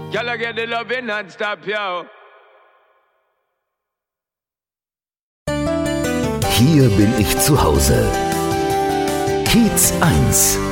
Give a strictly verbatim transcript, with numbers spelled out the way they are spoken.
Y'all get the loving non-stop, yo. Hier bin ich zu Hause. Kiez eins.